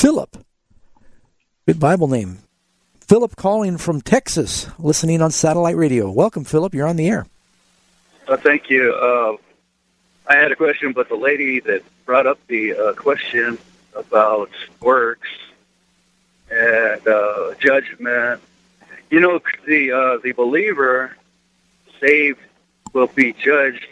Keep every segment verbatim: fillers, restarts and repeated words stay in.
Philip. Good Bible name. Philip calling from Texas, listening on satellite radio. Welcome, Philip. You're on the air. Uh, thank you. Uh, I had a question, but the lady that brought up the uh, question about works and uh, judgment, you know, the uh, the believer saved will be judged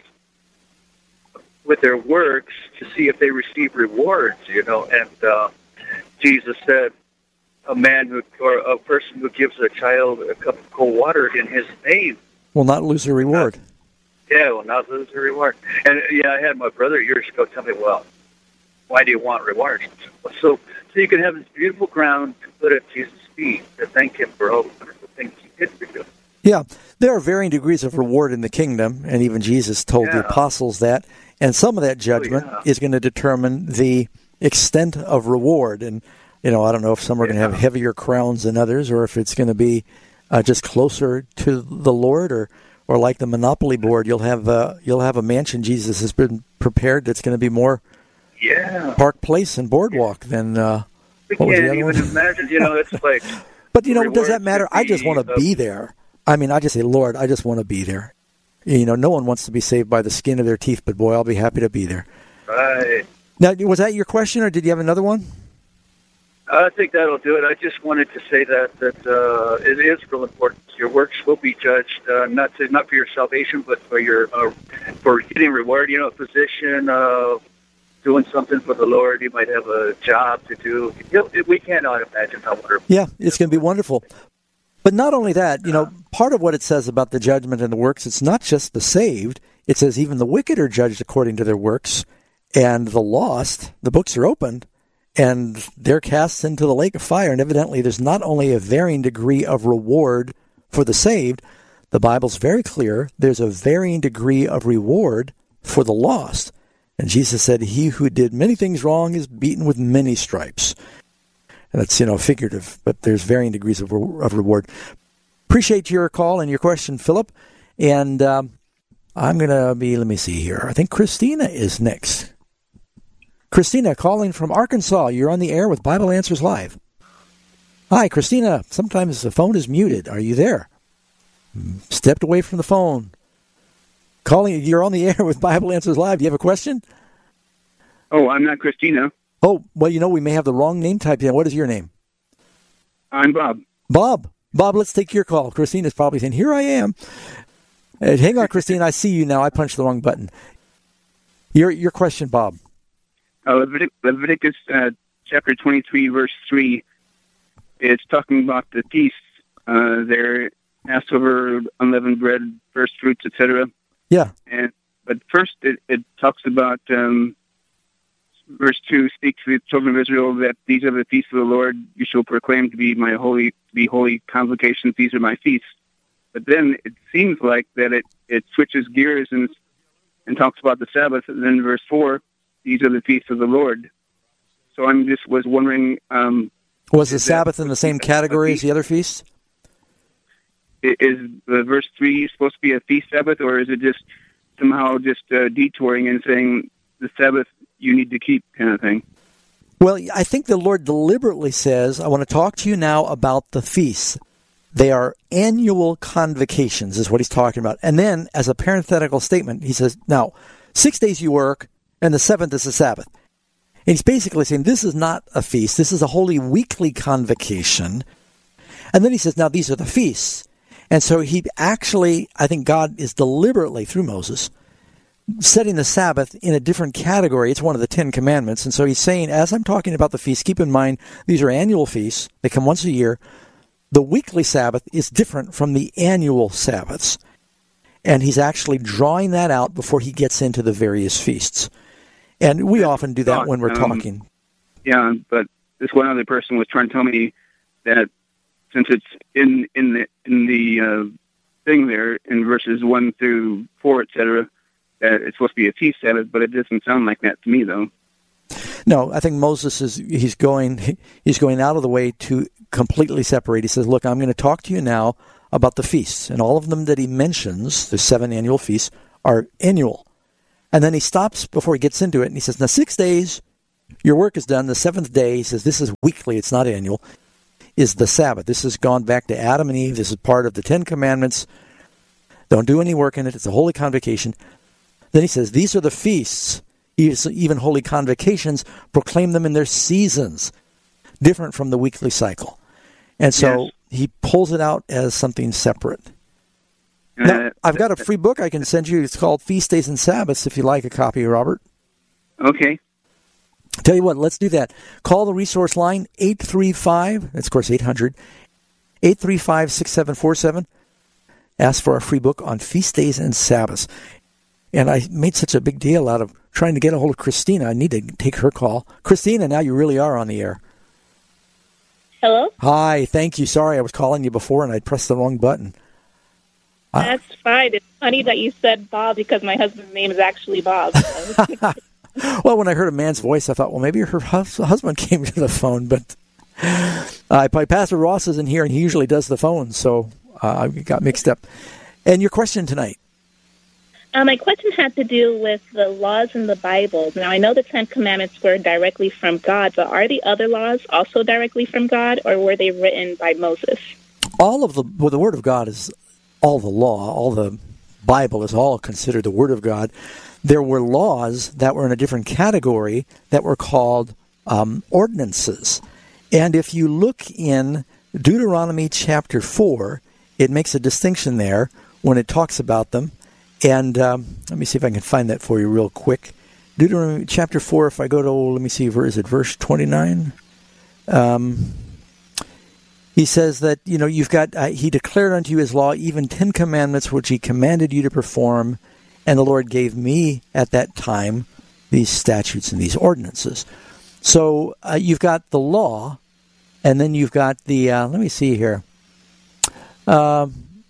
with their works to see if they receive rewards, you know, and uh, Jesus said, a man who, or a person who gives a child a cup of cold water in his name will not lose a reward. Uh, yeah, will not lose a reward. And yeah, I had my brother years ago tell me, well, why do you want rewards? So, so you can have this beautiful ground to put at Jesus' feet to thank him for all the wonderful things he did for you. Yeah, there are varying degrees of reward in the kingdom, and even Jesus told yeah. the apostles that. And some of that judgment oh, yeah. is going to determine the extent of reward. And you know, I don't know if some are going to have heavier crowns than others, or if it's going to be uh, just closer to the Lord, or, or like the Monopoly board, you'll have uh, you'll have a mansion Jesus has been prepared that's going to be more yeah. Park Place and Boardwalk than uh, we what was can't the other even one? imagine. You know, it's like. But you know, does that matter? I just want to be there. I mean, I just say, Lord, I just want to be there. You know, no one wants to be saved by the skin of their teeth, but boy, I'll be happy to be there. Right. Now, was that your question, or did you have another one? I think that'll do it. I just wanted to say that that uh, it is real important. Your works will be judged, uh, not to, not for your salvation, but for your uh, for getting reward. You know, a physician uh, doing something for the Lord. You might have a job to do. You know, we cannot imagine how wonderful. Yeah, it's going to be wonderful. But not only that, you know, part of what it says about the judgment and the works, it's not just the saved. It says even the wicked are judged according to their works, and the lost, the books are opened, and they're cast into the lake of fire. And evidently there's not only a varying degree of reward for the saved, the Bible's very clear, there's a varying degree of reward for the lost. And Jesus said, he who did many things wrong is beaten with many stripes. And that's, you know, figurative, but there's varying degrees of, re- of reward. Appreciate your call and your question, Philip. And um, I'm going to be, let me see here. I think Christina is next. Christina, calling from Arkansas. You're on the air with Bible Answers Live. Hi, Christina. Sometimes the phone is muted. Are you there? Stepped away from the phone. Calling, you're on the air with Bible Answers Live. Do you have a question? Oh, I'm not Christina. Oh, well, you know, we may have the wrong name typed in. What is your name? I'm Bob. Bob. Bob, let's take your call. Christina's probably saying, here I am. Uh, hang on, Christina. I see you now. I punched the wrong button. Your your question, Bob. Uh, Levitic- Leviticus uh, chapter twenty-three, verse three, it's talking about the feasts. Uh, there, Passover, unleavened bread, first fruits, et cetera. Yeah. And but first, it, it talks about um, verse two speaks to the children of Israel that these are the feasts of the Lord. You shall proclaim to be my holy, to be holy convocations. These are my feasts. But then it seems like that it, it switches gears and and talks about the Sabbath. And then verse four. These are the feasts of the Lord. So I'm just was wondering... Um, was the Sabbath in the same category as the other feasts? Is the verse three supposed to be a feast Sabbath, or is it just somehow just uh, detouring and saying the Sabbath you need to keep kind of thing? Well, I think the Lord deliberately says, I want to talk to you now about the feasts. They are annual convocations is what he's talking about. And then, as a parenthetical statement, he says, now, six days you work, and the seventh is the Sabbath. And he's basically saying this is not a feast. This is a holy weekly convocation. And then he says, now these are the feasts. And so he actually, I think God is deliberately, through Moses, setting the Sabbath in a different category. It's one of the Ten Commandments. And so he's saying, as I'm talking about the feasts, keep in mind, these are annual feasts. They come once a year. The weekly Sabbath is different from the annual Sabbaths. And he's actually drawing that out before he gets into the various feasts. And we often do that when we're um, talking. Yeah, but this one other person was trying to tell me that since it's in in the in the uh, thing there in verses one through four, et cetera, that it's supposed to be a feast Sabbath, but it doesn't sound like that to me, though. No, I think Moses is he's going he's going out of the way to completely separate. He says, "Look, I'm going to talk to you now about the feasts, and all of them that he mentions, the seven annual feasts, are annual." And then he stops before he gets into it, and he says, now six days Your work is done. The seventh day, he says, this is weekly, it's not annual, is the Sabbath. This has gone back to Adam and Eve. This is part of the Ten Commandments. Don't do any work in it. It's a holy convocation. Then he says, these are the feasts, even holy convocations, proclaim them in their seasons, different from the weekly cycle. And so yes. he pulls it out as something separate. Uh, now, I've got a free book I can send you. It's called Feast Days and Sabbaths, if you like a copy, Robert. Okay. Tell you what, let's do that. Call the resource line, eight three five, that's of course eight hundred, eight three five, six seven four seven. Ask for a free book on Feast Days and Sabbaths. And I made such a big deal out of trying to get a hold of Christina. I need to take her call. Christina, now you really are on the air. Hello? Hi, thank you. Sorry, I was calling you before and I pressed the wrong button. That's uh, fine. It's funny that you said Bob because my husband's name is actually Bob. So. Well, when I heard a man's voice, I thought, well, maybe her hus- husband came to the phone. But uh, Pastor Ross isn't here, and he usually does the phone, so uh, I got mixed up. And your question tonight? Uh, my question had to do with the laws in the Bible. Now, I know the Ten Commandments were directly from God, but are the other laws also directly from God, or were they written by Moses? All of the, well, the Word of God is all the law. All the Bible is all considered the Word of God. There were laws that were in a different category that were called um, ordinances. And if you look in Deuteronomy chapter four, it makes a distinction there when it talks about them. And um, let me see if I can find that for you real quick. Deuteronomy chapter four, if I go to, let me see, is it verse twenty-nine? Um, he says that, you know, you've got, uh, he declared unto you his law, even ten commandments which he commanded you to perform. And the Lord gave me at that time these statutes and these ordinances. So uh, you've got the law, and then you've got the, uh, let me see here. Uh,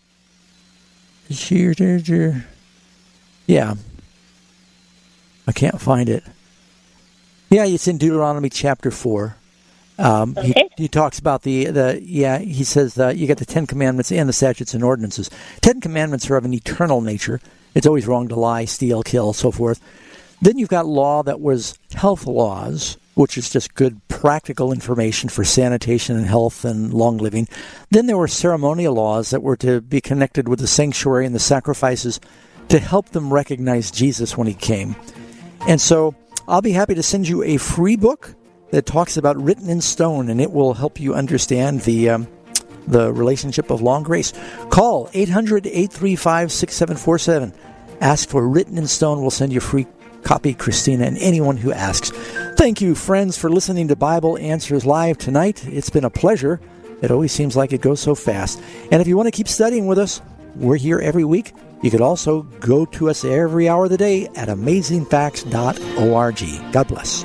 yeah. I can't find it. Yeah, it's in Deuteronomy chapter four. Um, okay. he, he talks about the, the yeah, he says that you got the Ten Commandments and the statutes and ordinances. Ten Commandments are of an eternal nature. It's always wrong to lie, steal, kill, so forth. Then you've got law that was health laws, which is just good practical information for sanitation and health and long living. Then there were ceremonial laws that were to be connected with the sanctuary and the sacrifices to help them recognize Jesus when he came. And so I'll be happy to send you a free book that talks about written in stone, and it will help you understand the um, the relationship of law and grace. Call eight hundred, eight three five, six seven four seven. Ask for written in stone. We'll send you a free copy, Christina, and anyone who asks. Thank you, friends, for listening to Bible Answers Live tonight. It's been a pleasure. It always seems like it goes so fast. And if you want to keep studying with us, we're here every week. You could also go to us every hour of the day at amazing facts dot org. God bless.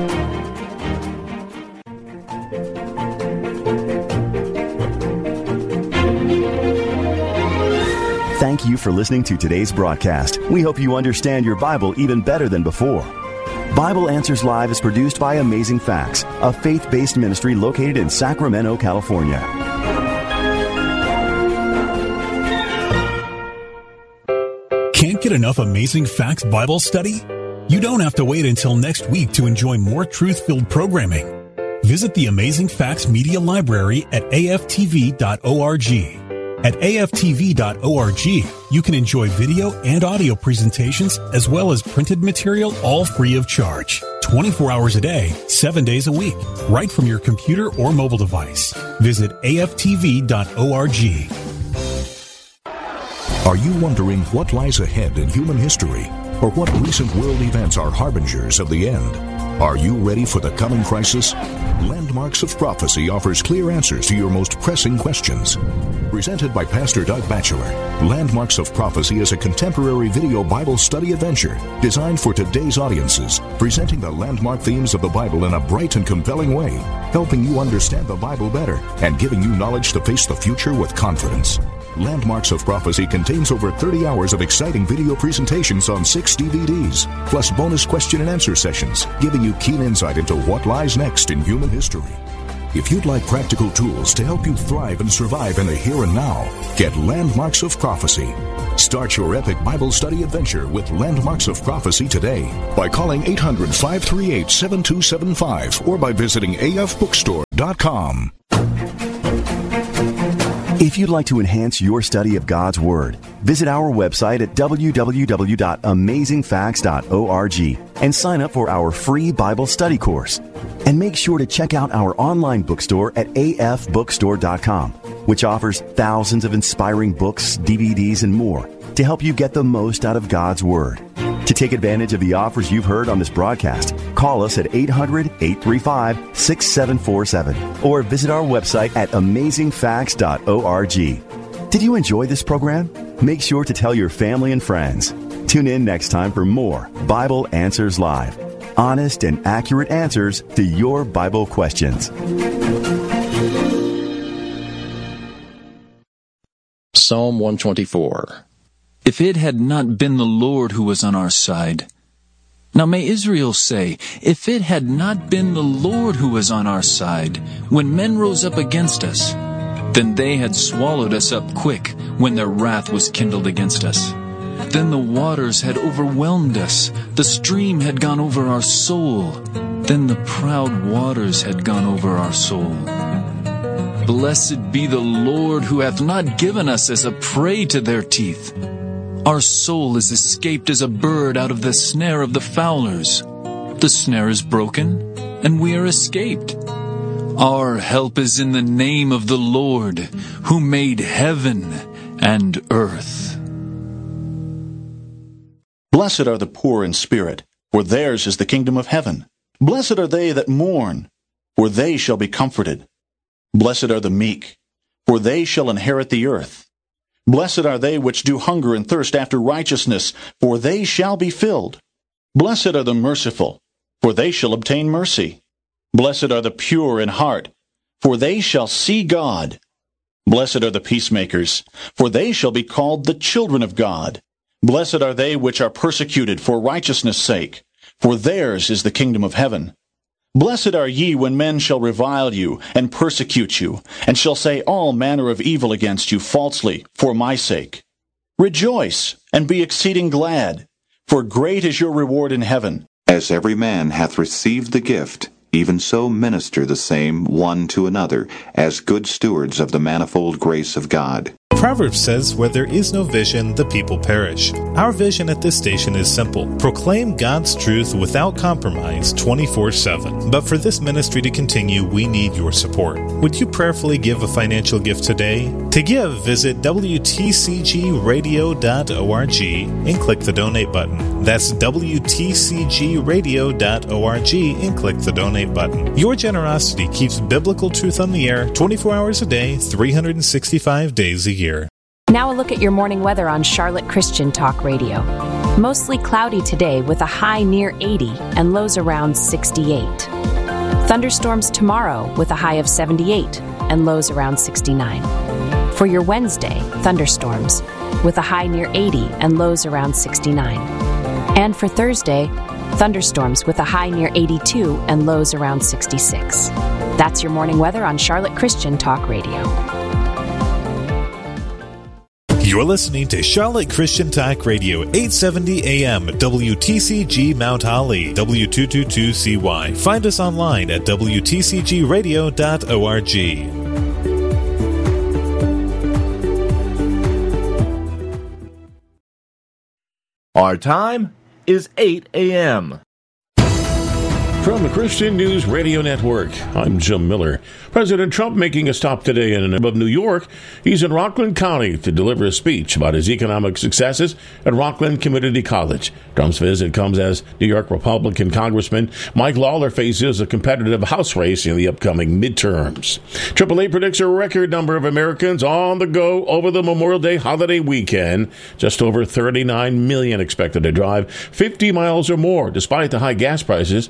Thank you for listening to today's broadcast. We hope you understand your Bible even better than before. Bible Answers Live is produced by Amazing Facts, a faith-based ministry located in Sacramento, California. Can't get enough Amazing Facts Bible study? You don't have to wait until next week to enjoy more truth-filled programming. Visit the Amazing Facts Media Library at A F T V dot org. At A F T V dot org, you can enjoy video and audio presentations as well as printed material, all free of charge. twenty-four hours a day, seven days a week, right from your computer or mobile device. Visit A F T V dot org. Are you wondering what lies ahead in human history, or what recent world events are harbingers of the end? Are you ready for the coming crisis? Landmarks of Prophecy offers clear answers to your most pressing questions. Presented by Pastor Doug Batchelor, Landmarks of Prophecy is a contemporary video Bible study adventure designed for today's audiences, presenting the landmark themes of the Bible in a bright and compelling way, helping you understand the Bible better and giving you knowledge to face the future with confidence. Landmarks of Prophecy contains over thirty hours of exciting video presentations on six D V Ds, plus bonus question and answer sessions, giving you keen insight into what lies next in human history. If you'd like practical tools to help you thrive and survive in the here and now, get Landmarks of Prophecy. Start your epic Bible study adventure with Landmarks of Prophecy today by calling eight hundred, five three eight, seven two seven five or by visiting a f bookstore dot com. If you'd like to enhance your study of God's Word, visit our website at w w w dot amazing facts dot org and sign up for our free Bible study course. And make sure to check out our online bookstore at a f bookstore dot com, which offers thousands of inspiring books, D V Ds, and more to help you get the most out of God's Word. To take advantage of the offers you've heard on this broadcast, call us at eight hundred, eight three five, six seven four seven or visit our website at amazing facts dot org. Did you enjoy this program? Make sure to tell your family and friends. Tune in next time for more Bible Answers Live. Honest and accurate answers to your Bible questions. Psalm one twenty-four. If it had not been the Lord who was on our side. Now may Israel say, if it had not been the Lord who was on our side, when men rose up against us, then they had swallowed us up quick when their wrath was kindled against us. Then the waters had overwhelmed us, the stream had gone over our soul, then the proud waters had gone over our soul. Blessed be the Lord who hath not given us as a prey to their teeth. Our soul is escaped as a bird out of the snare of the fowlers. The snare is broken, and we are escaped. Our help is in the name of the Lord, who made heaven and earth. Blessed are the poor in spirit, for theirs is the kingdom of heaven. Blessed are they that mourn, for they shall be comforted. Blessed are the meek, for they shall inherit the earth. Blessed are they which do hunger and thirst after righteousness, for they shall be filled. Blessed are the merciful, for they shall obtain mercy. Blessed are the pure in heart, for they shall see God. Blessed are the peacemakers, for they shall be called the children of God. Blessed are they which are persecuted for righteousness' sake, for theirs is the kingdom of heaven. Blessed are ye when men shall revile you, and persecute you, and shall say all manner of evil against you falsely, for my sake. Rejoice, and be exceeding glad, for great is your reward in heaven. As every man hath received the gift, even so minister the same one to another, as good stewards of the manifold grace of God. Proverbs says, where there is no vision, the people perish. Our vision at this station is simple. Proclaim God's truth without compromise twenty-four seven. But for this ministry to continue, we need your support. Would you prayerfully give a financial gift today? To give, visit w t c g radio dot org and click the donate button. That's w t c g radio dot org and click the donate button. Your generosity keeps biblical truth on the air twenty-four hours a day, three hundred sixty-five days a year. Now a look at your morning weather on Charlotte Christian Talk Radio. Mostly cloudy today with a high near eighty and lows around sixty-eight. Thunderstorms tomorrow with a high of seventy-eight and lows around sixty-nine. For your Wednesday, thunderstorms with a high near eighty and lows around sixty-nine. And for Thursday, thunderstorms with a high near eighty-two and lows around sixty-six. That's your morning weather on Charlotte Christian Talk Radio. You're listening to Charlotte Christian Talk Radio, eight seventy A M, W T C G Mount Holly, W two twenty-two C Y. Find us online at w t c g radio dot org. Our time is eight A M From the Christian News Radio Network, I'm Jim Miller. President Trump making a stop today in and above New York. He's in Rockland County to deliver a speech about his economic successes at Rockland Community College. Trump's visit comes as New York Republican Congressman Mike Lawler faces a competitive House race in the upcoming midterms. triple A predicts a record number of Americans on the go over the Memorial Day holiday weekend. Just over thirty-nine million expected to drive fifty miles or more, despite the high gas prices and other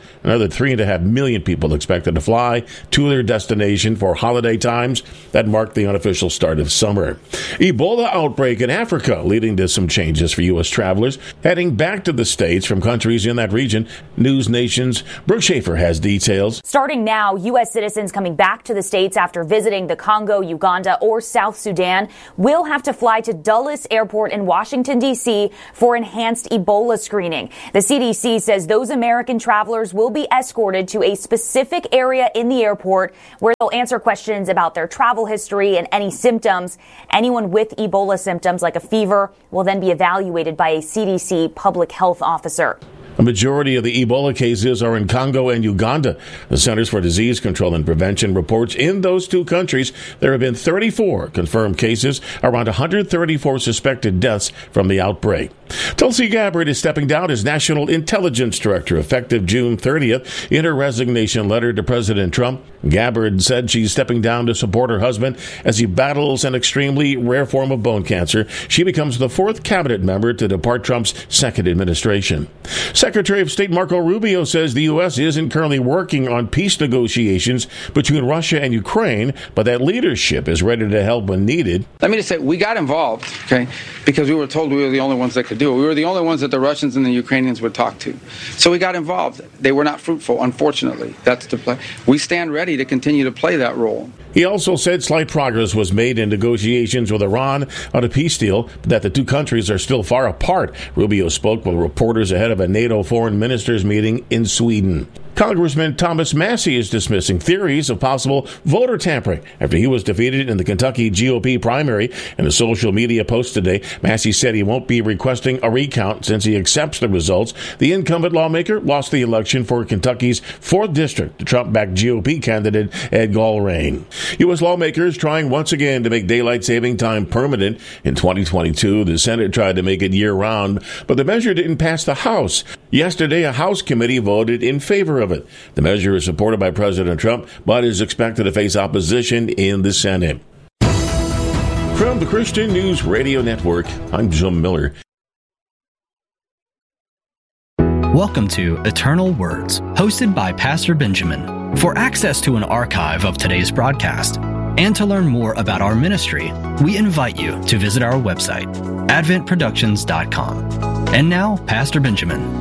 that three and a half million people expected to fly to their destination for holiday times that marked the unofficial start of summer. Ebola outbreak in Africa leading to some changes for U S travelers heading back to the States from countries in that region. News Nation's Brooke Schaefer has details. Starting now, U S citizens coming back to the States after visiting the Congo, Uganda, or South Sudan will have to fly to Dulles Airport in Washington, D C for enhanced Ebola screening. The C D C says those American travelers will be escorted to a specific area in the airport where they'll answer questions about their travel history and any symptoms. Anyone with Ebola symptoms like a fever will then be evaluated by a C D C public health officer. A majority of the Ebola cases are in Congo and Uganda. The Centers for Disease Control and Prevention reports in those two countries there have been thirty-four confirmed cases, around one hundred thirty-four suspected deaths from the outbreak. Tulsi Gabbard is stepping down as National Intelligence Director effective June thirtieth. In her resignation letter to President Trump, Gabbard said she's stepping down to support her husband as he battles an extremely rare form of bone cancer. She becomes the fourth cabinet member to depart Trump's second administration. Secretary of State Marco Rubio says the U S isn't currently working on peace negotiations between Russia and Ukraine, but that leadership is ready to help when needed. Let me just say, we got involved, okay, because we were told we were the only ones that could do it. We were the only ones that the Russians and the Ukrainians would talk to. So we got involved. They were not fruitful, unfortunately. That's the play. We stand ready to continue to play that role. He also said slight progress was made in negotiations with Iran on a peace deal, but that the two countries are still far apart. Rubio spoke with reporters ahead of a NATO foreign ministers meeting in Sweden. Congressman Thomas Massie is dismissing theories of possible voter tampering after he was defeated in the Kentucky G O P primary. In a social media post today, Massie said he won't be requesting a recount since he accepts the results. The incumbent lawmaker lost the election for Kentucky's fourth district to Trump-backed G O P candidate Ed Gallrein. U S lawmakers trying once again to make daylight saving time permanent. In twenty twenty-two, the Senate tried to make it year-round, but the measure didn't pass the House. Yesterday, a House committee voted in favor of it. The measure is supported by President Trump, but is expected to face opposition in the Senate. From the Christian News Radio Network, I'm Jim Miller. Welcome to Eternal Words, hosted by Pastor Benjamin. For access to an archive of today's broadcast and to learn more about our ministry, we invite you to visit our website, advent productions dot com. And now, Pastor Benjamin.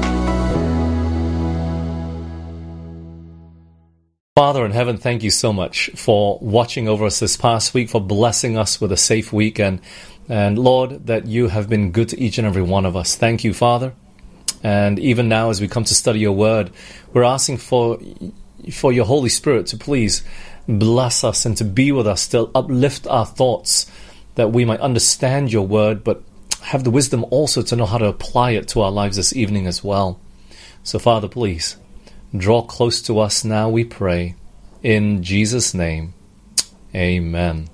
Father in heaven, thank you so much for watching over us this past week, for blessing us with a safe week, and, and Lord, that you have been good to each and every one of us. Thank you, Father. And even now, as we come to study your word, we're asking for, for your Holy Spirit to please bless us and to be with us, to uplift our thoughts, that we might understand your word, but have the wisdom also to know how to apply it to our lives this evening as well. So, Father, please, draw close to us now, we pray. In Jesus' name, amen.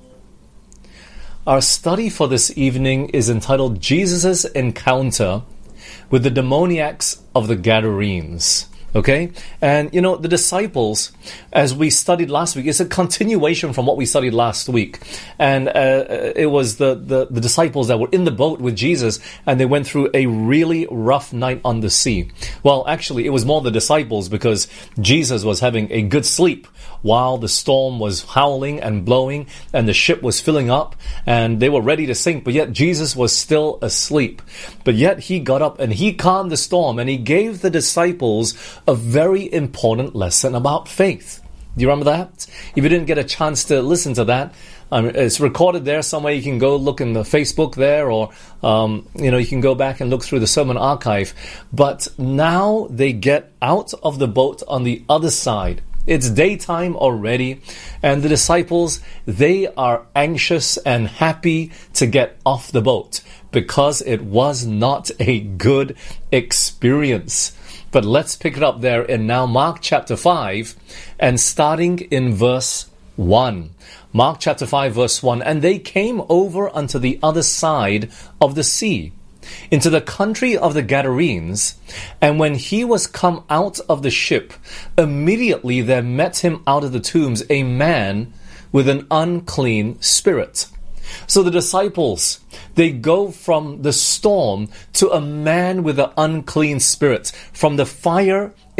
Our study for this evening is entitled Jesus' Encounter with the Demoniacs of the Gadarenes. Okay? And, you know, the disciples, as we studied last week, it's a continuation from what we studied last week. And uh, it was the, the, the disciples that were in the boat with Jesus, and they went through a really rough night on the sea. Well, actually, it was more the disciples, because Jesus was having a good sleep while the storm was howling and blowing, and the ship was filling up, and they were ready to sink, but yet Jesus was still asleep. But yet he got up, and he calmed the storm, and he gave the disciples a very important lesson about faith. Do you remember that? If you didn't get a chance to listen to that, um, it's recorded there somewhere. You can go look in the Facebook there, or um, you know, you can go back and look through the sermon archive. But now they get out of the boat on the other side. It's daytime already, and the disciples, they are anxious and happy to get off the boat because it was not a good experience. But let's pick it up there in now Mark chapter five, and starting in verse one. Mark chapter five, verse one. And they came over unto the other side of the sea, into the country of the Gadarenes. And when he was come out of the ship, immediately there met him out of the tombs a man with an unclean spirit. So the disciples, they go from the storm to a man with an unclean spirit, from the fire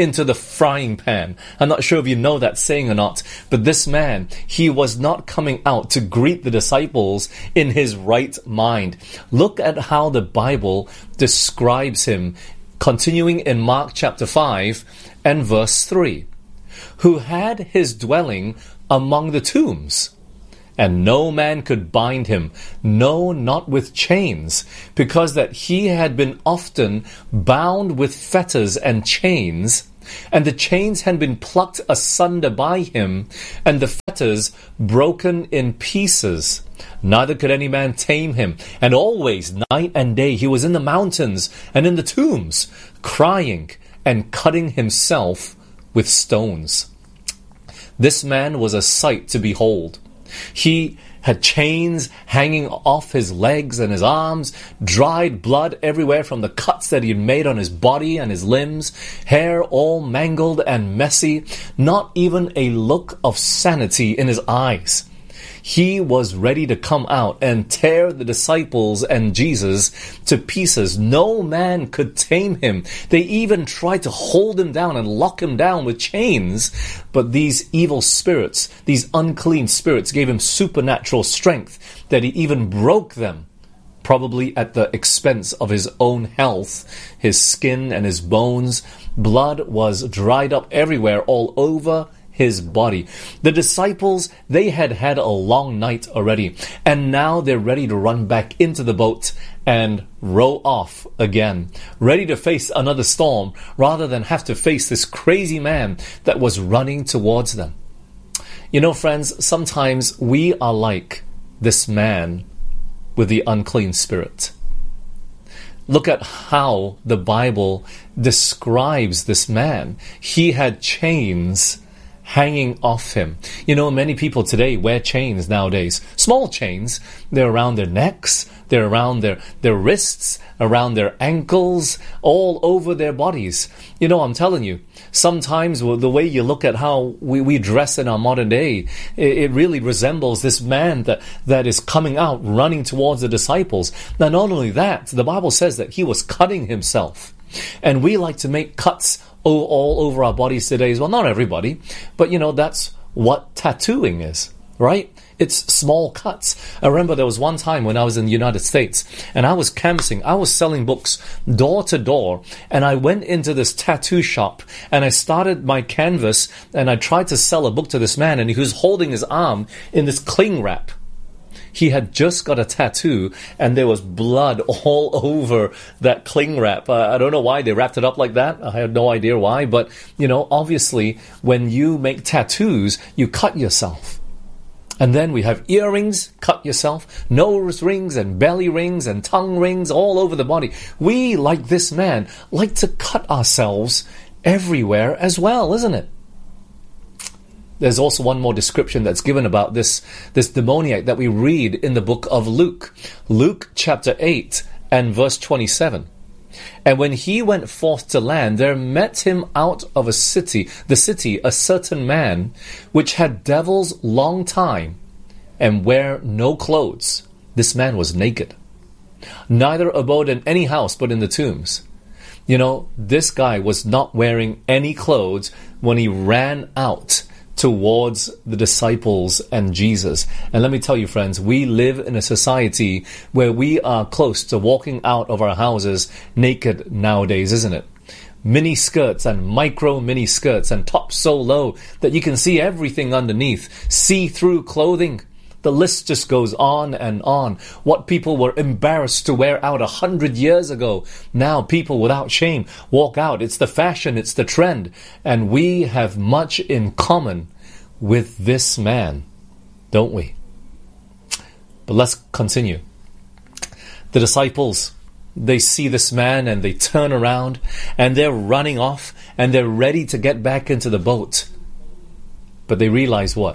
into the frying pan. I'm not sure if you know that saying or not, but this man, he was not coming out to greet the disciples in his right mind. Look at how the Bible describes him, continuing in Mark chapter five and verse three. Who had his dwelling among the tombs, and no man could bind him, no, not with chains, because that he had been often bound with fetters and chains, and the chains had been plucked asunder by him, and the fetters broken in pieces. Neither could any man tame him. And always, night and day, he was in the mountains and in the tombs, crying and cutting himself with stones. This man was a sight to behold. He had chains hanging off his legs and his arms, dried blood everywhere from the cuts that he had made on his body and his limbs, hair all mangled and messy, not even a look of sanity in his eyes. He was ready to come out and tear the disciples and Jesus to pieces. No man could tame him. They even tried to hold him down and lock him down with chains. But these evil spirits, these unclean spirits, gave him supernatural strength that he even broke them, probably at the expense of his own health, his skin and his bones. Blood was dried up everywhere, all over his body. The disciples, they had had a long night already, and now they're ready to run back into the boat and row off again, ready to face another storm rather than have to face this crazy man that was running towards them. You know, friends, sometimes we are like this man with the unclean spirit. Look at how the Bible describes this man. He had chains hanging off him. You know, many people today wear chains nowadays. Small chains. They're around their necks, they're around their, their wrists, around their ankles, all over their bodies. You know, I'm telling you, sometimes the way you look at how we, we dress in our modern day, it, it really resembles this man that, that is coming out, running towards the disciples. Now, not only that, the Bible says that he was cutting himself. And we like to make cuts Oh, all over our bodies today as well. Not everybody, but you know, that's what tattooing is, right? It's small cuts. I remember there was one time when I was in the United States and I was canvassing. I was selling books door to door, and I went into this tattoo shop and I started my canvas and I tried to sell a book to this man, and he was holding his arm in this cling wrap. He had just got a tattoo and there was blood all over that cling wrap. Uh, I don't know why they wrapped it up like that. I have no idea why. But, you know, obviously when you make tattoos, you cut yourself. And then we have earrings, cut yourself, nose rings and belly rings and tongue rings all over the body. We, like this man, like to cut ourselves everywhere as well, isn't it? There's also one more description that's given about this, this demoniac that we read in the book of Luke. Luke chapter eight and verse twenty-seven. And when he went forth to land, there met him out of a city, the city, a certain man, which had devils long time, and wear no clothes. This man was naked. Neither abode in any house, but in the tombs. You know, this guy was not wearing any clothes when he ran out towards the disciples and Jesus. And let me tell you, friends, we live in a society where we are close to walking out of our houses naked nowadays, isn't it? Mini skirts and micro mini skirts and tops so low that you can see everything underneath. See-through clothing. The list just goes on and on. What people were embarrassed to wear out a hundred years ago, now people without shame walk out. It's the fashion, it's the trend. And we have much in common with this man, don't we? But let's continue. The disciples, they see this man and they turn around and they're running off and they're ready to get back into the boat. But they realize what?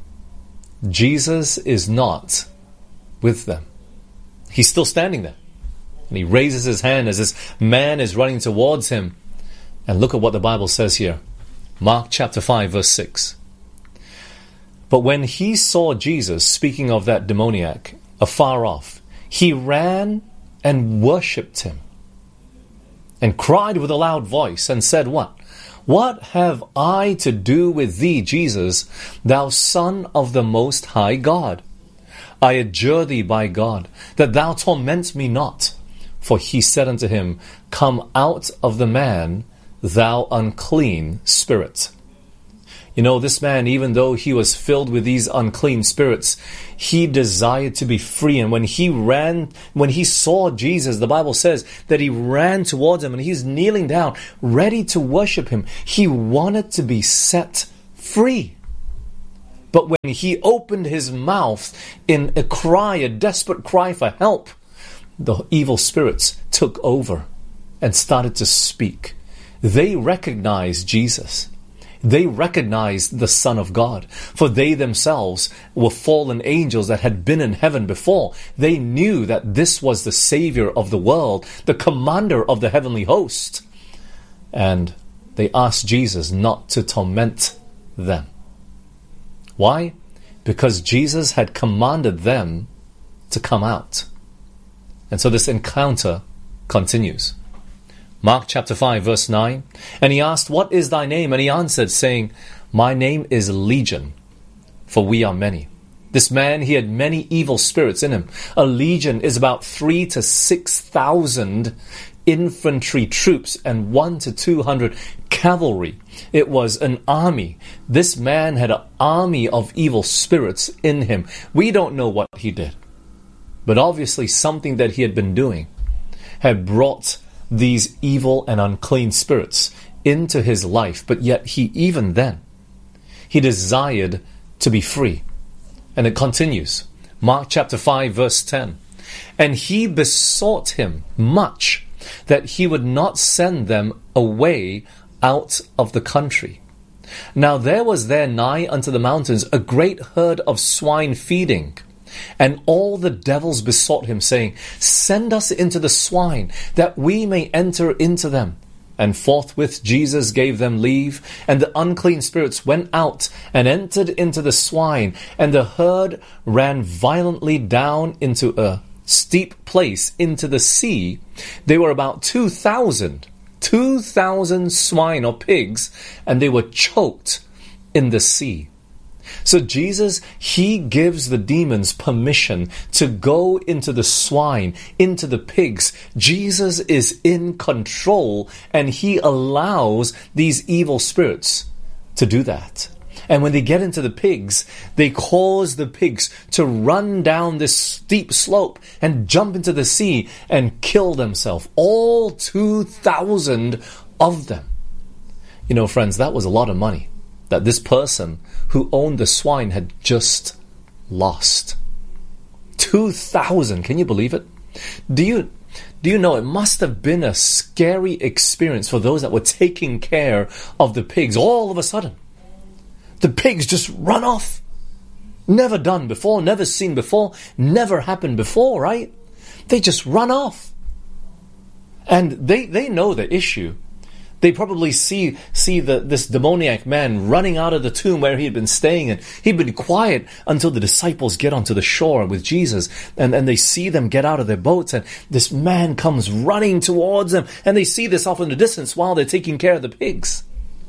Jesus is not with them. He's still standing there. And he raises his hand as this man is running towards him. And look at what the Bible says here. Mark chapter five, verse six. But when he saw Jesus, speaking of that demoniac, afar off, he ran and worshipped him, and cried with a loud voice, and said what? What have I to do with thee, Jesus, thou Son of the Most High God? I adjure thee by God, that thou torment me not. For he said unto him, Come out of the man, thou unclean spirit. You know, this man, even though he was filled with these unclean spirits, he desired to be free. And when he ran, when he saw Jesus, the Bible says that he ran towards him and he's kneeling down, ready to worship him. He wanted to be set free. But when he opened his mouth in a cry, a desperate cry for help, the evil spirits took over and started to speak. They recognized Jesus. They recognized the Son of God, for they themselves were fallen angels that had been in heaven before. They knew that this was the Savior of the world, the commander of the heavenly host. And they asked Jesus not to torment them. Why? Because Jesus had commanded them to come out. And so this encounter continues. Mark chapter five, verse nine. And he asked, What is thy name? And he answered, saying, My name is Legion, for we are many. This man, he had many evil spirits in him. A legion is about three to six thousand infantry troops and one to two hundred cavalry. It was an army. This man had an army of evil spirits in him. We don't know what he did, but obviously something that he had been doing had brought these evil and unclean spirits into his life. But yet he, even then, he desired to be free. And it continues. Mark chapter five, verse ten. And he besought him much that he would not send them away out of the country. Now there was there nigh unto the mountains a great herd of swine feeding. And all the devils besought him, saying, Send us into the swine, that we may enter into them. And forthwith Jesus gave them leave, and the unclean spirits went out and entered into the swine, and the herd ran violently down into a steep place into the sea. They were about two thousand, two thousand swine or pigs, and they were choked in the sea. So Jesus, he gives the demons permission to go into the swine, into the pigs. Jesus is in control, and he allows these evil spirits to do that. And when they get into the pigs, they cause the pigs to run down this steep slope and jump into the sea and kill themselves. All two thousand of them. You know, friends, that was a lot of money that this person who owned the swine had just lost. two thousand, can you believe it? Do you do you know it must have been a scary experience for those that were taking care of the pigs. All of a sudden, the pigs just run off. Never done before, never seen before, never happened before, right? They just run off. And they, they know the issue. They probably see see the this demoniac man running out of the tomb where he had been staying, and he'd been quiet until the disciples get onto the shore with Jesus, and, and they see them get out of their boats, and this man comes running towards them, and they see this off in the distance while they're taking care of the pigs.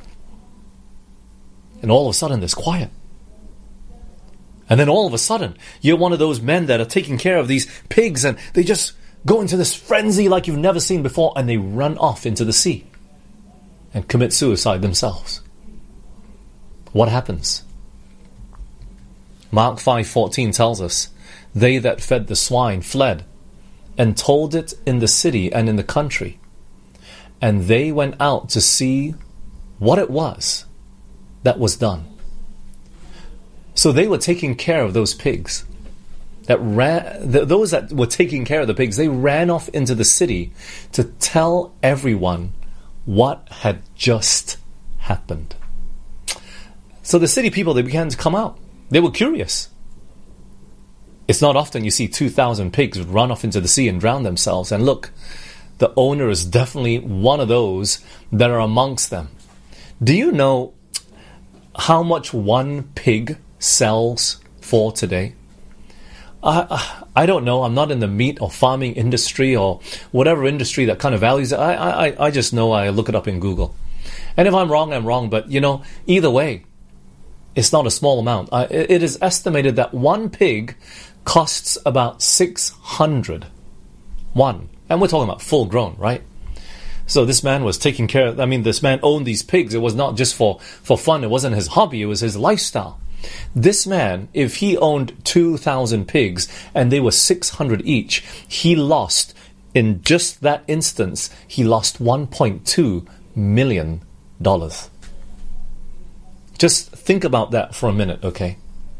And all of a sudden there's quiet. And then all of a sudden you're one of those men that are taking care of these pigs, and they just go into this frenzy like you've never seen before, and they run off into the sea and commit suicide themselves. What happens? Mark five fourteen tells us, They that fed the swine fled, and told it in the city and in the country. And they went out to see what it was that was done. So they were taking care of those pigs. That ran, th- those that were taking care of the pigs, they ran off into the city to tell everyone what had just happened. So the city people, they began to come out. They were curious. It's not often you see two thousand pigs run off into the sea and drown themselves. And look, the owner is definitely one of those that are amongst them. Do you know how much one pig sells for today? I, I don't know. I'm not in the meat or farming industry or whatever industry that kind of values it. I, I, I just know I look it up in Google. And if I'm wrong, I'm wrong. But, you know, either way, it's not a small amount. Uh, it is estimated that one pig costs about six hundred. One. And we're talking about full grown, right? So this man was taking care of, I mean, this man owned these pigs. It was not just for, for fun. It wasn't his hobby. It was his lifestyle. This man, if he owned two thousand pigs and they were six hundred each, he lost, in just that instance, he lost one point two million dollars. Just think about that for a minute, okay?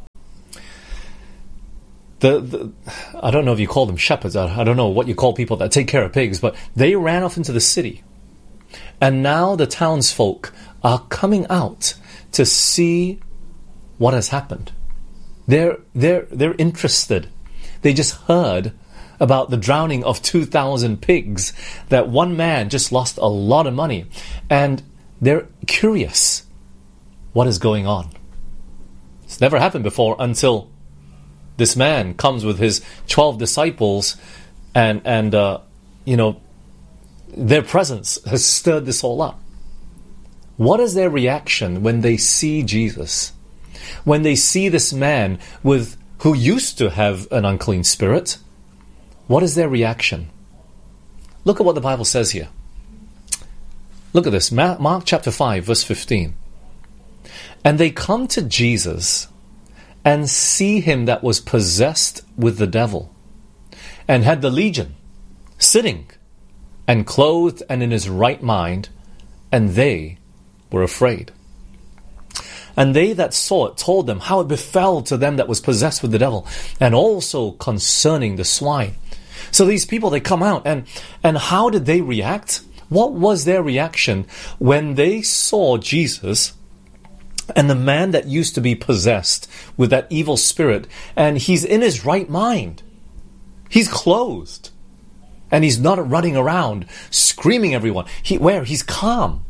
The, the I don't know if you call them shepherds. I, I don't know what you call people that take care of pigs, but they ran off into the city. And now the townsfolk are coming out to see what has happened. They're they're they're interested. They just heard about the drowning of two thousand pigs, that one man just lost a lot of money, and they're curious what is going on. It's never happened before until this man comes with his twelve disciples, and and uh, you know, their presence has stirred this all up. What is their reaction when they see Jesus? When they see this man with who used to have an unclean spirit, what is their reaction? Look at what the Bible says here. Look at this, Mark chapter five, verse fifteen. And they come to Jesus and see him that was possessed with the devil, and had the legion, sitting, and clothed and in his right mind, and they were afraid. And they that saw it told them how it befell to them that was possessed with the devil, and also concerning the swine. So these people, they come out, and, and how did they react? What was their reaction when they saw Jesus and the man that used to be possessed with that evil spirit, and he's in his right mind? He's clothed, and he's not running around screaming everyone. He, where? He's calm.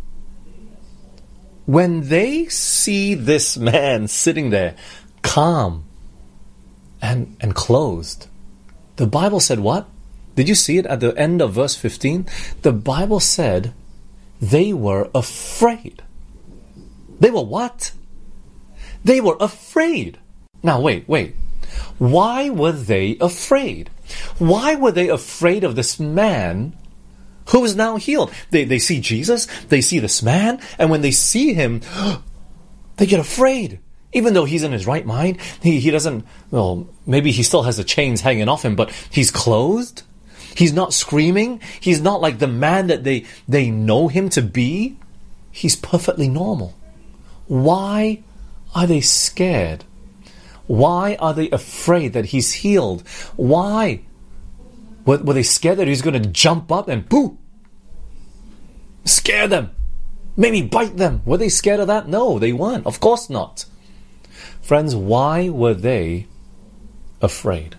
When they see this man sitting there, calm and, and clothed, the Bible said what? Did you see it at the end of verse fifteen? The Bible said they were afraid. They were what? They were afraid. Now wait, wait. Why were they afraid? Why were they afraid of this man who is now healed? They, they see Jesus, they see this man, and when they see him, they get afraid. Even though he's in his right mind, he, he doesn't, well, maybe he still has the chains hanging off him, but he's clothed. He's not screaming. He's not like the man that they, they know him to be. He's perfectly normal. Why are they scared? Why are they afraid that he's healed? Why? Were, were they scared that he's going to jump up and boo? Scare them. Maybe bite them. Were they scared of that? No, they weren't. Of course not. Friends, why were they afraid?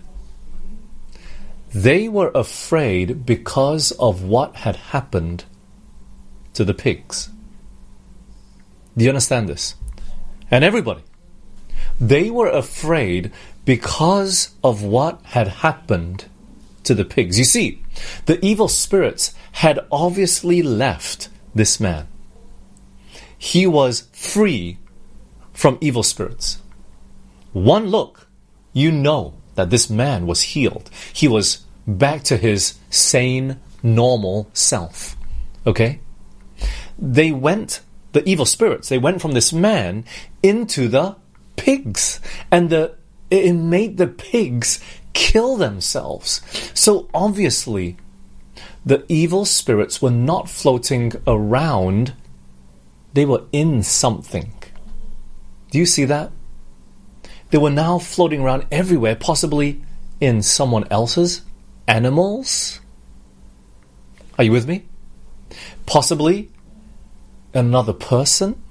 They were afraid because of what had happened to the pigs. Do you understand this? And everybody, they were afraid because of what had happened to the pigs. You see, the evil spirits had obviously left this man. He was free from evil spirits. One look, you know that this man was healed. He was back to his sane, normal self. Okay? They went, the evil spirits, they went from this man into the pigs. And the it made the pigs kill themselves. So obviously, the evil spirits were not floating around. They were in something. Do you see that? They were now floating around everywhere, possibly in someone else's animals. Are you with me? Possibly another person.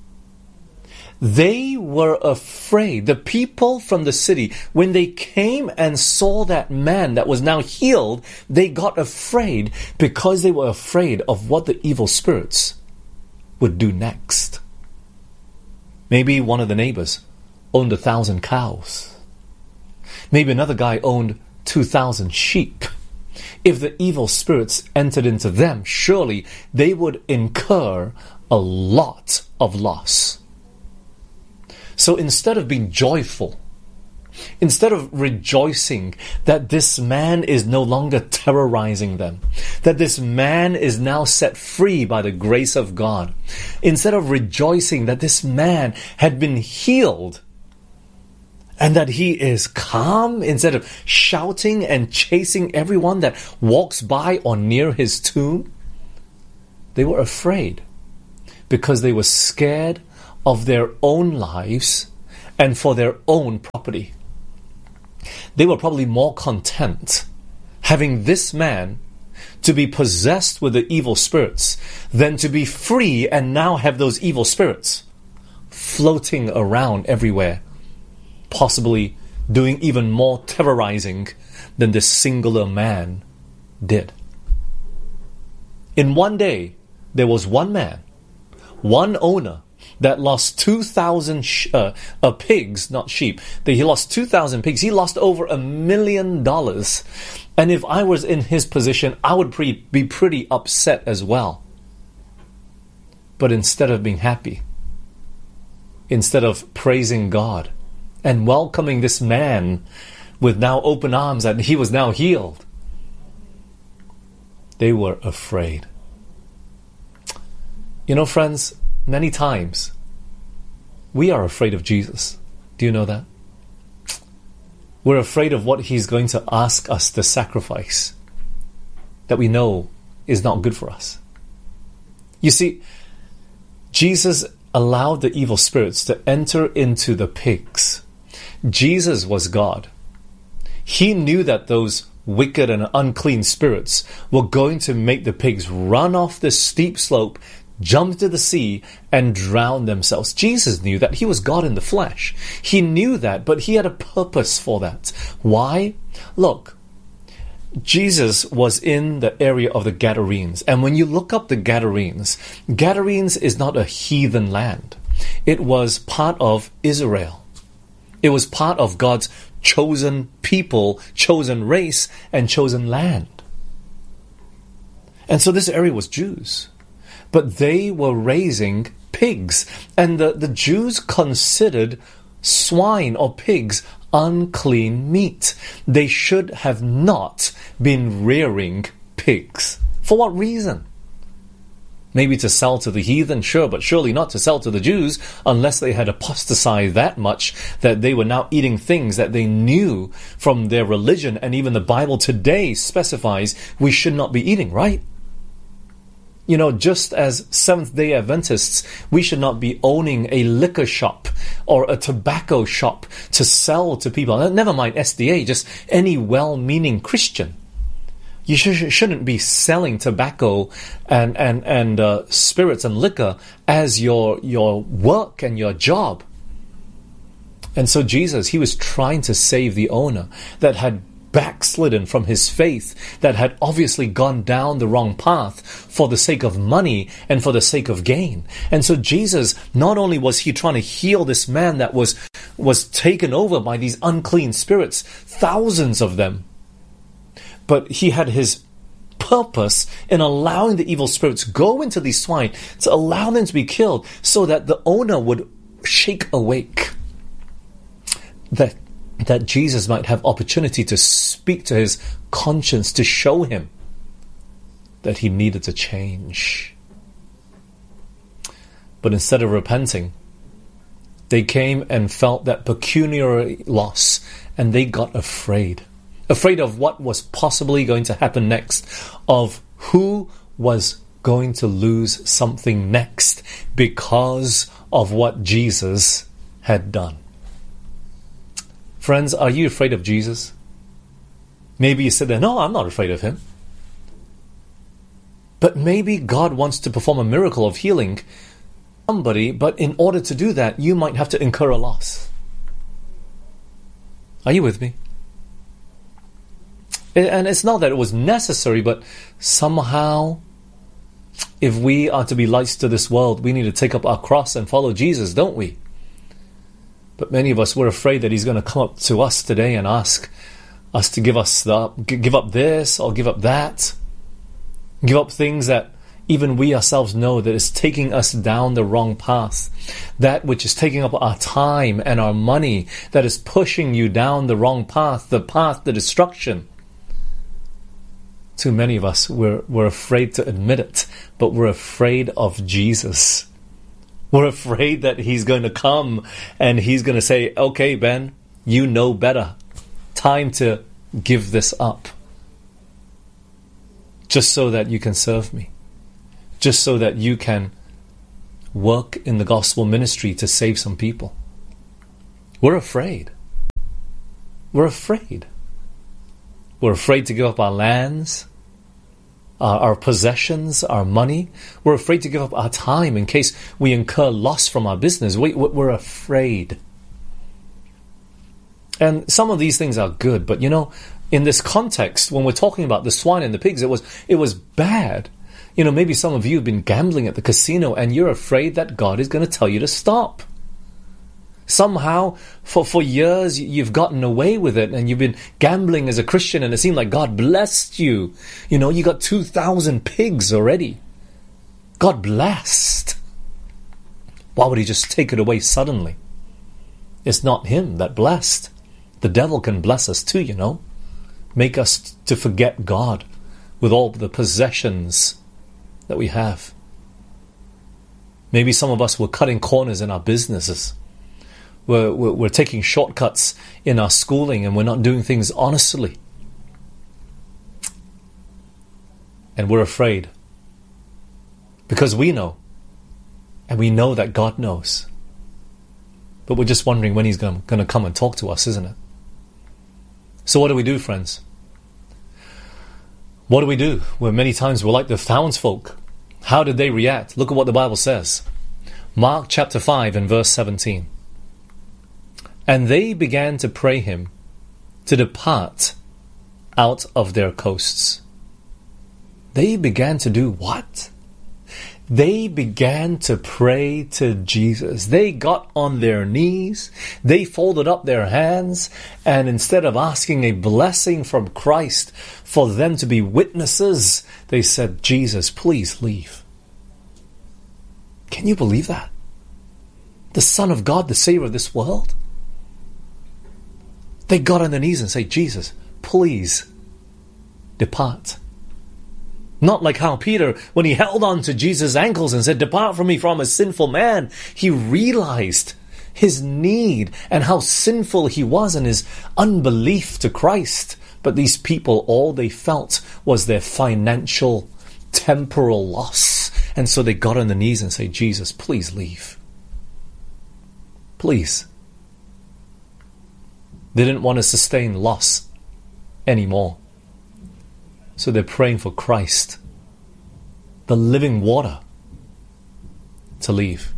They were afraid. The people from the city, when they came and saw that man that was now healed, they got afraid because they were afraid of what the evil spirits would do next. Maybe one of the neighbors owned a thousand cows. Maybe another guy owned two thousand sheep. If the evil spirits entered into them, surely they would incur a lot of loss. So instead of being joyful, instead of rejoicing that this man is no longer terrorizing them, that this man is now set free by the grace of God, instead of rejoicing that this man had been healed and that he is calm, instead of shouting and chasing everyone that walks by or near his tomb, they were afraid because they were scared of their own lives and for their own property. They were probably more content having this man to be possessed with the evil spirits than to be free and now have those evil spirits floating around everywhere, possibly doing even more terrorizing than this singular man did. In one day, there was one man, one owner, that lost two thousand sh- uh, uh, pigs, not sheep. He lost two thousand pigs. He lost over a million dollars. And if I was in his position, I would pre- be pretty upset as well. But instead of being happy, instead of praising God and welcoming this man with now open arms and he was now healed, they were afraid. You know, friends, many times, we are afraid of Jesus. Do you know that? We're afraid of what he's going to ask us to sacrifice that we know is not good for us. You see, Jesus allowed the evil spirits to enter into the pigs. Jesus was God. He knew that those wicked and unclean spirits were going to make the pigs run off the steep slope, jump into the sea, and drown themselves. Jesus knew that. He was God in the flesh. He knew that, but he had a purpose for that. Why? Look, Jesus was in the area of the Gadarenes. And when you look up the Gadarenes, Gadarenes is not a heathen land. It was part of Israel. It was part of God's chosen people, chosen race, and chosen land. And so this area was Jews. But they were raising pigs. And the, the Jews considered swine or pigs unclean meat. They should have not been rearing pigs. For what reason? Maybe to sell to the heathen, sure, but surely not to sell to the Jews unless they had apostatized that much that they were now eating things that they knew from their religion, and even the Bible today specifies we should not be eating, right? You know, just as Seventh-day Adventists, we should not be owning a liquor shop or a tobacco shop to sell to people. Never mind S D A, just any well-meaning Christian. You sh- shouldn't be selling tobacco and and and uh, spirits and liquor as your your work and your job. And so Jesus, he was trying to save the owner that had backslidden from his faith, that had obviously gone down the wrong path for the sake of money and for the sake of gain. And so Jesus, not only was he trying to heal this man that was was taken over by these unclean spirits, thousands of them, but he had his purpose in allowing the evil spirits go into these swine to allow them to be killed so that the owner would shake awake. That that Jesus might have opportunity to speak to his conscience, to show him that he needed to change. But instead of repenting, they came and felt that pecuniary loss, and they got afraid. Afraid of what was possibly going to happen next, of who was going to lose something next because of what Jesus had done. Friends, are you afraid of Jesus? Maybe you said there, no, I'm not afraid of him. But maybe God wants to perform a miracle of healing somebody, but in order to do that, you might have to incur a loss. Are you with me? And it's not that it was necessary, but somehow, if we are to be lights to this world, we need to take up our cross and follow Jesus, don't we? But many of us were afraid that he's going to come up to us today and ask us to give us the, give up this or give up that. Give up things that even we ourselves know that it's taking us down the wrong path. That which is taking up our time and our money, that is pushing you down the wrong path, the path to destruction. Too many of us, we're, we're afraid to admit it, but we're afraid of Jesus. We're afraid that he's going to come and he's going to say, okay, Ben, you know better. Time to give this up. Just so that you can serve me. Just so that you can work in the gospel ministry to save some people. We're afraid. We're afraid. We're afraid to give up our lands, our, our possessions, our money. We're afraid to give up our time in case we incur loss from our business. We, we're afraid. And some of these things are good, but you know, in this context, when we're talking about the swine and the pigs, it was it was bad. You know, maybe some of you have been gambling at the casino and you're afraid that God is going to tell you to stop. Somehow, for, for years, you've gotten away with it and you've been gambling as a Christian and it seemed like God blessed you. You know, you got two thousand pigs already. God blessed. Why would he just take it away suddenly? It's not him that blessed. The devil can bless us too, you know. Make us to forget God with all the possessions that we have. Maybe some of us were cutting corners in our businesses. We're, we're, we're taking shortcuts in our schooling and we're not doing things honestly. And we're afraid. Because we know. And we know that God knows. But we're just wondering when he's going to come and talk to us, isn't it? So what do we do, friends? What do we do? Well, many times we're like the townsfolk. How did they react? Look at what the Bible says. Mark chapter five and verse seventeen. And they began to pray him to depart out of their coasts. They began to do what? They began to pray to Jesus. They got on their knees. They folded up their hands. And instead of asking a blessing from Christ for them to be witnesses, they said, Jesus, please leave. Can you believe that? The Son of God, the Savior of this world. They got on their knees and said, Jesus, please depart. Not like how Peter, when he held on to Jesus' ankles and said, depart from me, for I'm a sinful man, he realized his need and how sinful he was and his unbelief to Christ. But these people, all they felt was their financial, temporal loss. And so they got on their knees and said, Jesus, please leave. Please. They didn't want to sustain loss anymore. So they're praying for Christ, the living water, to leave.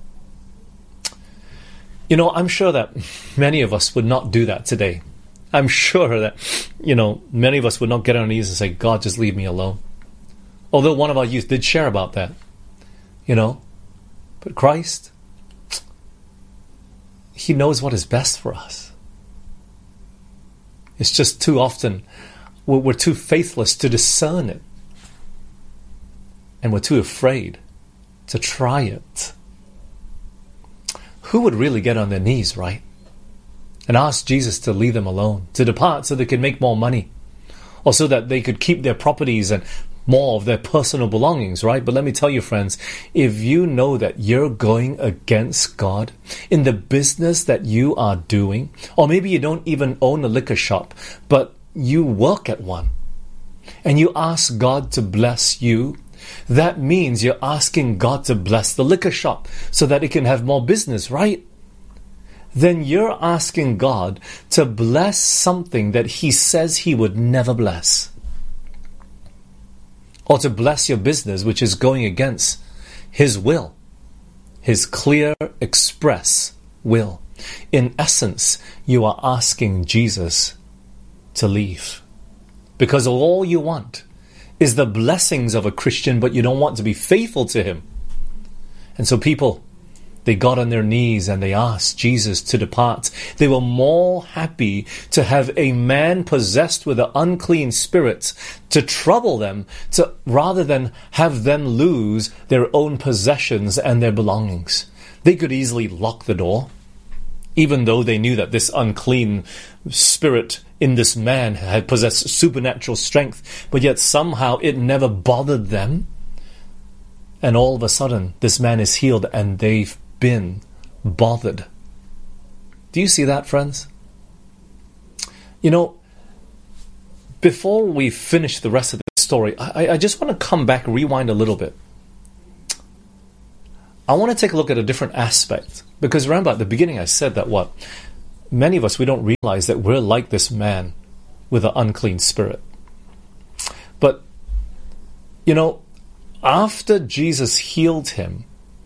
You know, I'm sure that many of us would not do that today. I'm sure that, you know, many of us would not get on our knees and say, God, just leave me alone. Although one of our youth did share about that, you know. But Christ, he knows what is best for us. It's just too often we're too faithless to discern it. And we're too afraid to try it. Who would really get on their knees, right? And ask Jesus to leave them alone, to depart so they could make more money, or so that they could keep their properties and more of their personal belongings, right? But let me tell you, friends, if you know that you're going against God in the business that you are doing, or maybe you don't even own a liquor shop, but you work at one, and you ask God to bless you, that means you're asking God to bless the liquor shop so that it can have more business, right? Then you're asking God to bless something that he says he would never bless. Or to bless your business, which is going against his will, his clear, express will. In essence, you are asking Jesus to leave. Because all you want is the blessings of a Christian, but you don't want to be faithful to him. And so people, They got on their knees and they asked Jesus to depart. They were more happy to have a man possessed with an unclean spirit to trouble them, to, rather than have them lose their own possessions and their belongings. They could easily lock the door, even though they knew that this unclean spirit in this man had possessed supernatural strength, but yet somehow it never bothered them. And all of a sudden, this man is healed and they've been bothered. Do you see that, friends? You know, before we finish the rest of the story, I, I just want to come back, rewind a little bit. I want to take a look at a different aspect. Because remember, at the beginning I said that what? Many of us, we don't realize that we're like this man with an unclean spirit. But, you know, after Jesus healed him,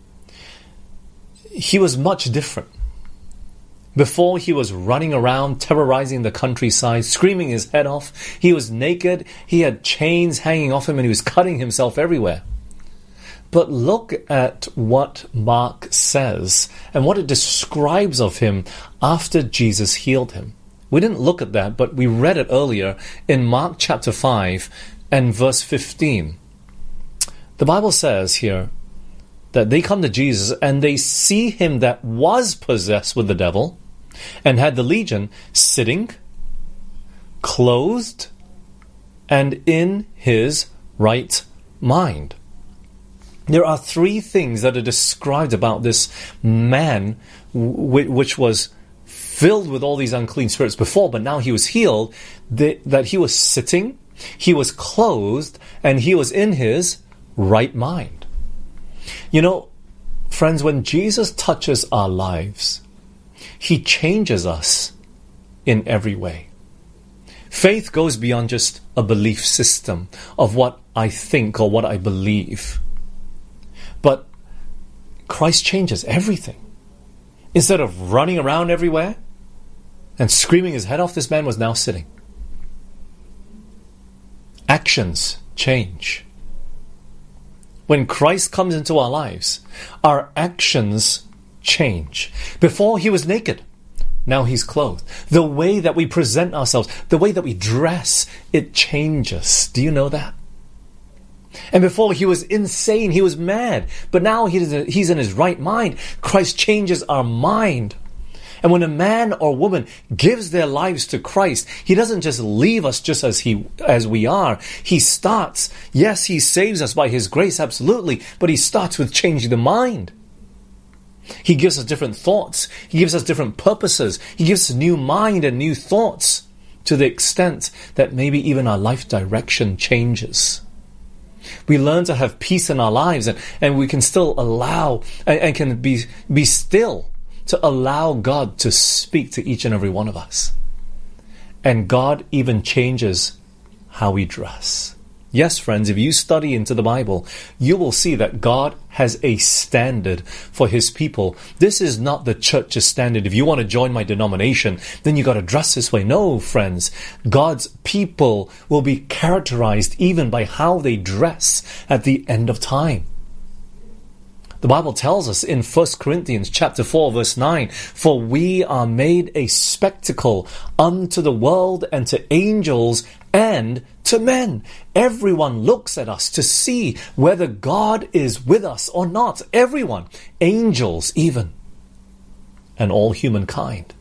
he was much different. Before, he was running around, terrorizing the countryside, screaming his head off. He was naked. He had chains hanging off him and he was cutting himself everywhere. But look at what Mark says and what it describes of him after Jesus healed him. We didn't look at that, but we read it earlier in Mark chapter five and verse fifteen. The Bible says here that they come to Jesus and they see him that was possessed with the devil and had the legion sitting, clothed, and in his right mind. There are three things that are described about this man which was filled with all these unclean spirits before, but now he was healed, that he was sitting, he was clothed, and he was in his right mind. You know, friends, when Jesus touches our lives, he changes us in every way. Faith goes beyond just a belief system of what I think or what I believe. But Christ changes everything. Instead of running around everywhere and screaming his head off, this man was now sitting. Actions change. When Christ comes into our lives, our actions change. Before, he was naked. Now he's clothed. The way that we present ourselves, the way that we dress, it changes. Do you know that? And before, he was insane, he was mad. But now he's in his right mind. Christ changes our mind. And when a man or woman gives their lives to Christ, he doesn't just leave us just as he as we are. He starts, yes, he saves us by his grace, absolutely, but he starts with changing the mind. He gives us different thoughts. He gives us different purposes. He gives us new mind and new thoughts to the extent that maybe even our life direction changes. We learn to have peace in our lives, and, and we can still allow and, and can be be still to allow God to speak to each and every one of us. And God even changes how we dress. Yes, friends, if you study into the Bible, you will see that God has a standard for his people. This is not the church's standard. If you want to join my denomination, then you got to dress this way. No, friends, God's people will be characterized even by how they dress at the end of time. The Bible tells us in First Corinthians chapter four, verse nine, "For we are made a spectacle unto the world and to angels and to men. Everyone looks at us to see whether God is with us or not." Everyone, angels even, and all humankind.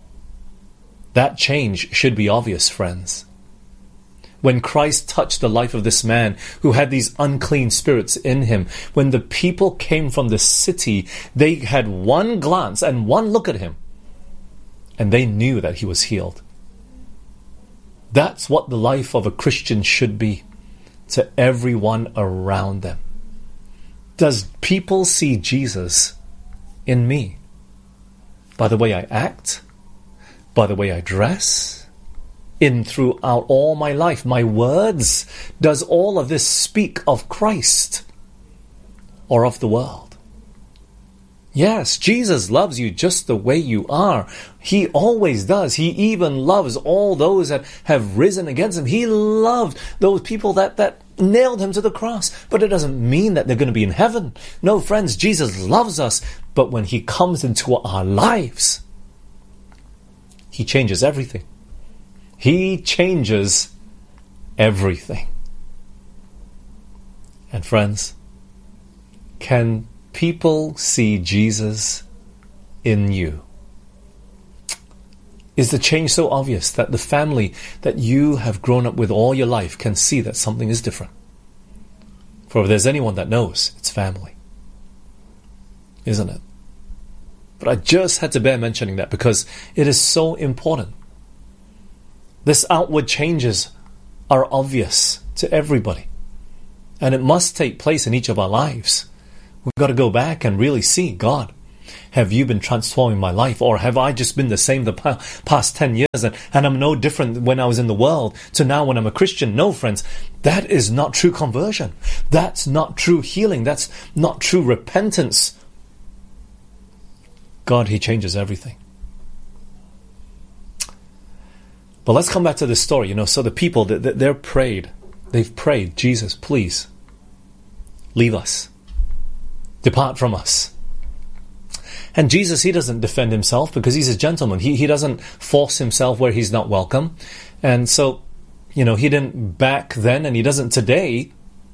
That change should be obvious, friends. When Christ touched the life of this man who had these unclean spirits in him, when the people came from the city, they had one glance and one look at him, and they knew that he was healed. That's what the life of a Christian should be to everyone around them. Does people see Jesus in me? By the way I act? By the way I dress? In throughout all my life, my words? Does all of this speak of Christ or of the world? Yes, Jesus loves you just the way you are. He always does. He even loves all those that have risen against him. He loved those people that, that nailed him to the cross. But it doesn't mean that they're going to be in heaven. No, friends, Jesus loves us. But when he comes into our lives, he changes everything. He changes everything. And friends, can people see Jesus in you? Is the change so obvious that the family that you have grown up with all your life can see that something is different? For if there's anyone that knows, it's family. Isn't it? But I just had to bear mentioning that because it is so important. This outward changes are obvious to everybody. And it must take place in each of our lives. We've got to go back and really see, God, have you been transforming my life? Or have I just been the same the past ten years and, and I'm no different when I was in the world to now when I'm a Christian? No, friends, that is not true conversion. That's not true healing. That's not true repentance. God, he changes everything. But let's come back to this story. You know, so the people, they're prayed. They've prayed, Jesus, please, leave us. Depart from us. And Jesus, he doesn't defend himself because he's a gentleman. He, he doesn't force himself where he's not welcome. And so, you know, he didn't back then and he doesn't today.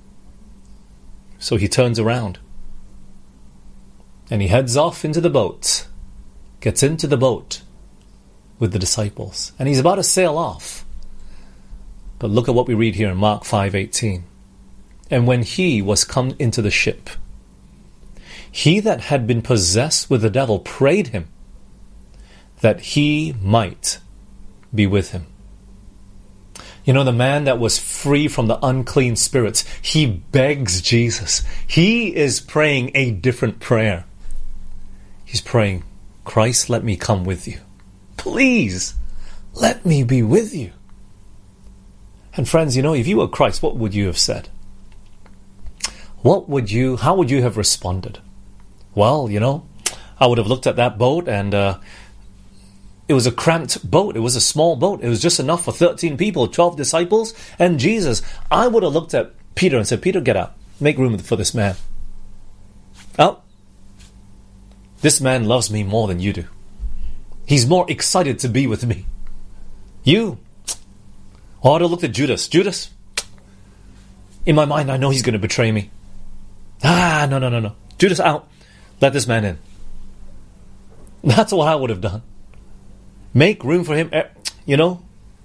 So he turns around. And he heads off into the boat. Gets into the boat with the disciples. And he's about to sail off. But look at what we read here in Mark five eighteen. And when he was come into the ship, he that had been possessed with the devil prayed him that he might be with him. You know, the man that was free from the unclean spirits, he begs Jesus. He is praying a different prayer. He's praying, Christ, let me come with you. Please, let me be with you. And friends, you know, if you were Christ, what would you have said? What would you, how would you have responded? Well, you know, I would have looked at that boat and uh, it was a cramped boat. It was a small boat. It was just enough for thirteen people, twelve disciples, and Jesus. I would have looked at Peter and said, Peter, get up. Make room for this man. Oh, this man loves me more than you do. He's more excited to be with me. You. Or I would have looked at Judas. Judas, in my mind, I know he's going to betray me. Ah, no, no, no, no. Judas, out. Let this man in. That's what I would have done. Make room for him. You know,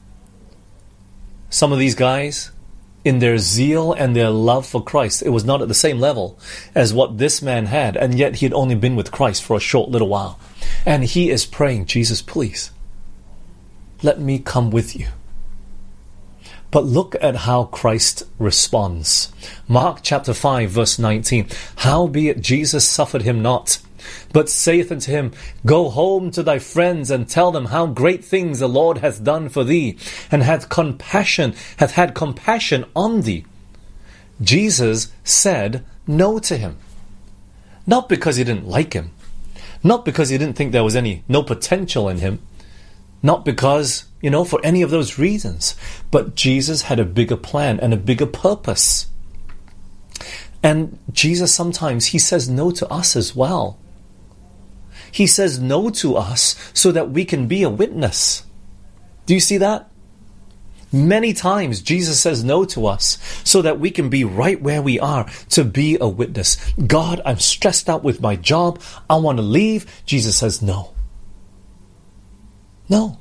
some of these guys, in their zeal and their love for Christ, it was not at the same level as what this man had, and yet he had only been with Christ for a short little while. And he is praying, Jesus, please, let me come with you. But look at how Christ responds. Mark chapter five verse nineteen. Howbeit Jesus suffered him not, but saith unto him, Go home to thy friends and tell them how great things the Lord hath done for thee, and hath compassion, hath had compassion on thee. Jesus said no to him. Not because he didn't like him. Not because he didn't think there was any, no potential in him. Not because, you know, for any of those reasons. But Jesus had a bigger plan and a bigger purpose. And Jesus sometimes, he says no to us as well. He says no to us so that we can be a witness. Do you see that? Many times Jesus says no to us so that we can be right where we are to be a witness. God, I'm stressed out with my job. I want to leave. Jesus says no. No.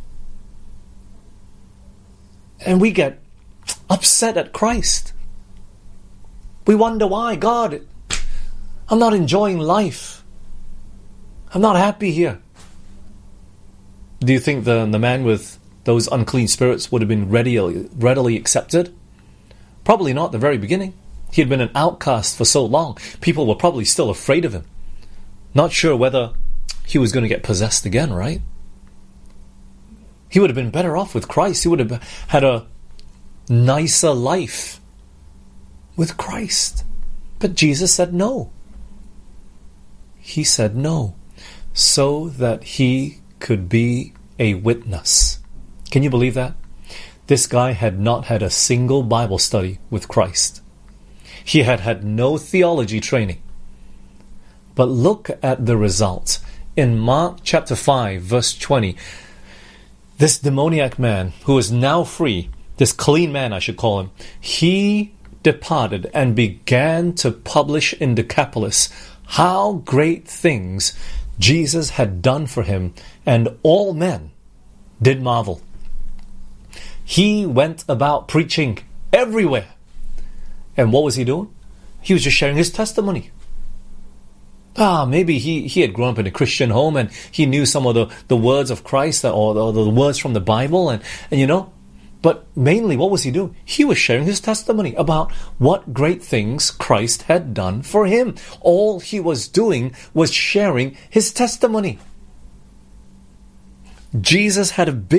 And we get upset at Christ. We wonder why. God, I'm not enjoying life. I'm not happy here. Do you think the, the man with those unclean spirits would have been readily, readily accepted? Probably not at the very beginning. He had been an outcast for so long. People were probably still afraid of him. Not sure whether he was going to get possessed again, right? He would have been better off with Christ. He would have had a nicer life with Christ. But Jesus said no. He said no, so that he could be a witness. Can you believe that? This guy had not had a single Bible study with Christ. He had had no theology training. But look at the result. In Mark chapter five, verse twenty, this demoniac man who is now free, this clean man I should call him, he departed and began to publish in Decapolis how great things Jesus had done for him, and all men did marvel. He went about preaching everywhere. And what was he doing? He was just sharing his testimony. Ah, maybe he, he had grown up in a Christian home and he knew some of the, the words of Christ or the, or the words from the Bible, and, and you know, but mainly what was he doing? He was sharing his testimony about what great things Christ had done for him. All he was doing was sharing his testimony. Jesus had a big